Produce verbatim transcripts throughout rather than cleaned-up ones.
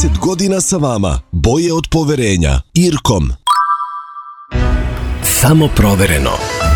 trideset godina sa vama. Boje od poverenja. Irkom. Samo provereno.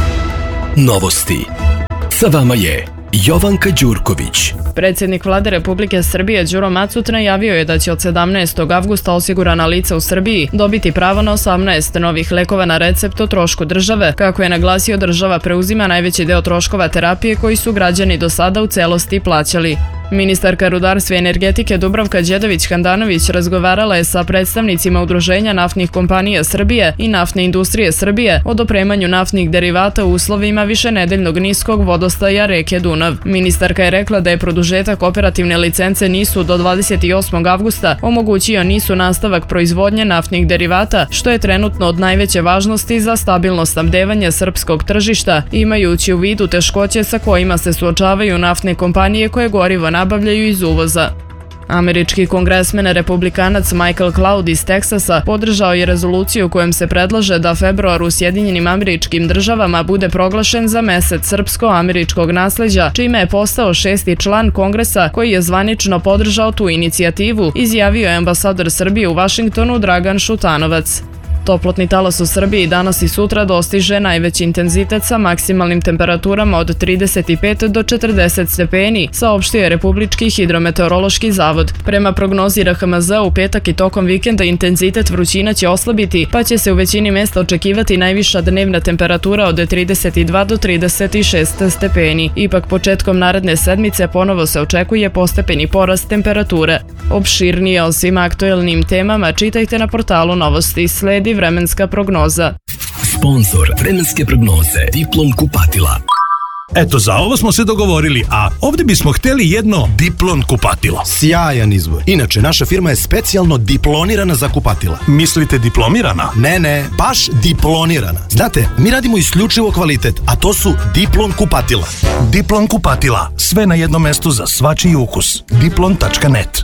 Novosti. Sa vama je Jovanka Đurković. Predsjednik Vlade Republike Srbije Đuro Macut najavio je da će od sedamnaestog avgusta osigurana lica u Srbiji dobiti pravo na osamnaest novih lekova na recept o trošku države. Kako je naglasio, država preuzima najveći deo troškova terapije koji su građani do sada u celosti plaćali. Ministarka rudarstva i energetike Dubravka Đedović-Handanović razgovarala je sa predstavnicima Udruženja naftnih kompanija Srbije i Naftne industrije Srbije o dopremanju naftnih derivata u uslovima višenedeljnog niskog vodostaja reke Dunav. Ministarka je rekla da je produžetak operativne licence NIS-u do dvadeset osmog avgusta omogućio NIS-u nastavak proizvodnje naftnih derivata, što je trenutno od najveće važnosti za stabilno snabdevanje srpskog tržišta, imajući u vidu teškoće sa kojima se suočavaju naftne kompanije koje gorivo nabavljaju iz uvoza. Američki kongresmen republikanac Michael Cloud iz Teksasa podržao je rezoluciju kojom se predlaže da februar u Sjedinjenim Američkim Državama bude proglašen za mesec srpsko-američkog nasleđa, čime je postao šesti član Kongresa koji je zvanično podržao tu inicijativu, izjavio je ambasador Srbije u Vašingtonu Dragan Šutanovac. Toplotni talas u Srbiji danas i sutra dostiže najveći intenzitet sa maksimalnim temperaturama od trideset pet do četrdeset stepeni, saopštio je Republički hidrometeorološki zavod. Prema prognozi R H M Z u petak i tokom vikenda intenzitet vrućina će oslabiti, pa će se u većini mesta očekivati najviša dnevna temperatura od trideset dva do trideset šest stepeni. Ipak početkom naredne sedmice ponovo se očekuje postepeni porast temperature. Opširnije o svim aktuelnim temama čitajte na portalu Novosti. Sledi vremenska prognoza. Sponzor vremenske prognoze Diplom kupatila. Eto, za ovo smo se dogovorili, a ovdje bismo htjeli jedno Diplon kupatilo. Sjajan izbor. Inače, naša firma je specijalno diplonirana za kupatila. Mislite diplomirana? Ne, ne, baš diplonirana. Znate, mi radimo isključivo kvalitet, a to su Diplon kupatila. Diplon kupatila. Sve na jednom mestu za svačiji ukus. diplon tačka net.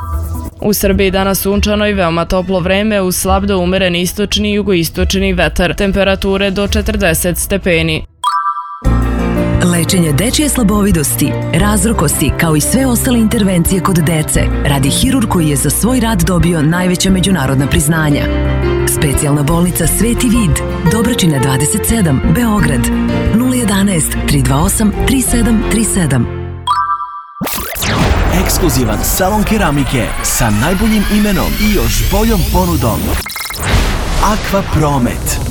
U Srbiji danas sunčano i veoma toplo vreme uz slab do umeren istočni i jugoistočni vetar. Temperature do četrdeset stepeni. Lečenje dečije slabovidosti, razrokosti kao i sve ostale intervencije kod dece radi hirurg koji je za svoj rad dobio najveća međunarodna priznanja. Specijalna bolnica Sveti Vid, Dobračina dvadeset sedam, Beograd, nula jedanaest, tri dva osam, tri sedam tri sedam. Ekskluzivan salon keramike sa najboljim imenom i još boljom ponudom. Aqua Promet.